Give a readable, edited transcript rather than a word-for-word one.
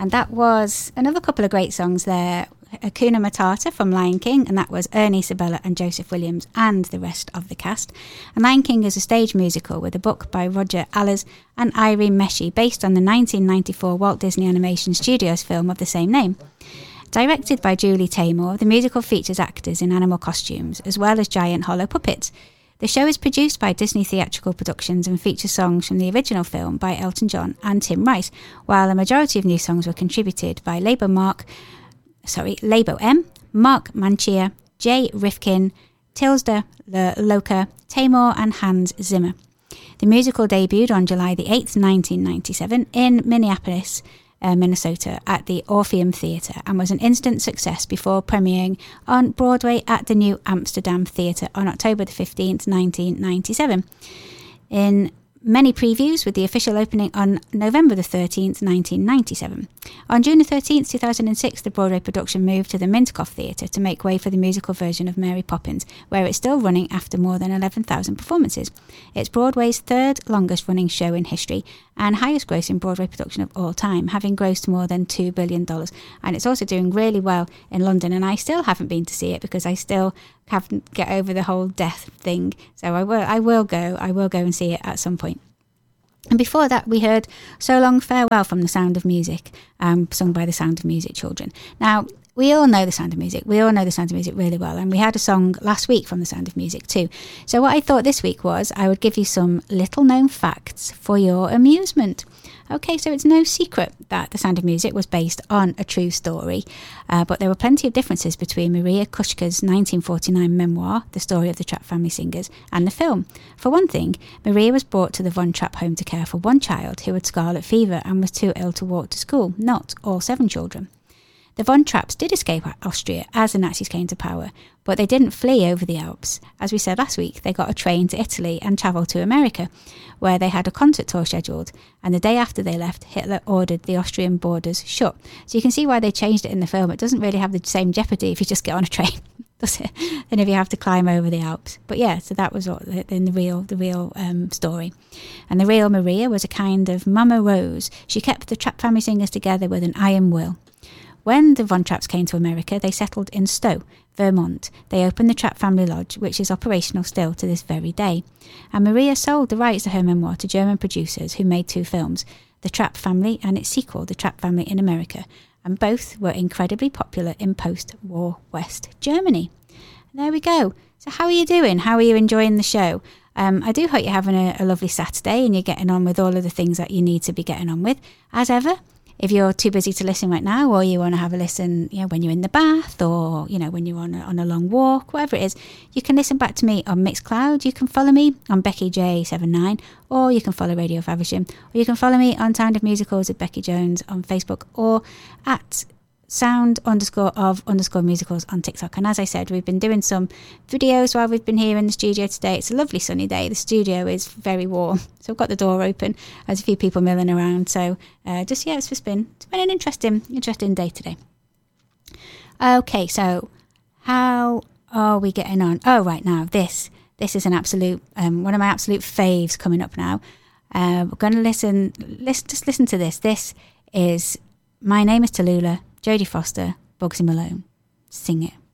And that was another couple of great songs there. Hakuna Matata from Lion King, and that was Ernie Sabella and Joseph Williams and the rest of the cast. And Lion King is a stage musical with a book by Roger Allers and Irene Meshi based on the 1994 Walt Disney Animation Studios film of the same name. Directed by Julie Taymor, the musical features actors in animal costumes as well as giant hollow puppets. The show is produced by Disney Theatrical Productions and features songs from the original film by Elton John and Tim Rice, while a majority of new songs were contributed by Labo M, Mark Manchia, Jay Rifkin, Tilda Loca, Taymor and Hans Zimmer. The musical debuted on July the 8th, 1997 in Minneapolis, Minnesota at the Orpheum Theatre and was an instant success before premiering on Broadway at the New Amsterdam Theatre on October the 15th, 1997. In many previews with the official opening on November the 13th, 1997. On June the 13th, 2006, the Broadway production moved to the Minkoff Theatre to make way for the musical version of Mary Poppins, where it's still running after more than 11,000 performances. It's Broadway's third longest running show in history and highest grossing Broadway production of all time, having grossed more than $2 billion. And it's also doing really well in London, and I still haven't been to see it because I still haven't get over the whole death thing. So I will go and see it at some point. And before that, we heard So Long Farewell from The Sound of Music, sung by the Sound of Music children. Now, we all know The Sound of Music. We all know The Sound of Music really well. And we had a song last week from The Sound of Music too. So what I thought this week was I would give you some little known facts for your amusement. Okay, so it's no secret that The Sound of Music was based on a true story, but there were plenty of differences between Maria Kushka's 1949 memoir, The Story of the Trapp Family Singers, and the film. For one thing, Maria was brought to the Von Trapp home to care for one child who had scarlet fever and was too ill to walk to school, not all 7 children. The Von Trapps did escape Austria as the Nazis came to power, but they didn't flee over the Alps. As we said last week, they got a train to Italy and travelled to America, where they had a concert tour scheduled, and the day after they left, Hitler ordered the Austrian borders shut. So you can see why they changed it in the film. It doesn't really have the same jeopardy if you just get on a train, does it? Than if you have to climb over the Alps. But yeah, so that was what in the real story. And the real Maria was a kind of Mama Rose. She kept the Trapp family singers together with an iron will. When the Von Trapps came to America, they settled in Stowe, Vermont. They opened the Trapp Family Lodge, which is operational still to this very day. And Maria sold the rights to her memoir to German producers who made 2 films, The Trapp Family and its sequel, The Trapp Family in America. And both were incredibly popular in post-war West Germany. And there we go. So how are you doing? How are you enjoying the show? I do hope you're having a lovely Saturday and you're getting on with all of the things that you need to be getting on with. As ever, if you're too busy to listen right now, or you want to have a listen, when you're in the bath, or when you're on a long walk, whatever it is, you can listen back to me on Mixcloud. You can follow me on BeckyJ79, or you can follow Radio Faversham, or you can follow me on Sound of Musicals at Becky Jones on Facebook, or at sound_of_musicals on TikTok. And as I said, we've been doing some videos while we've been here in the studio today. It's a lovely sunny day. The studio is very warm, so I've got the door open. There's a few people milling around, so it's been an interesting day today. Okay, so how are we getting on? Oh, right, now this is an absolute one of my absolute faves coming up now. We're going to listen to this. This is My Name is Tallulah, Jodie Foster, Bugsy Malone. Sing it.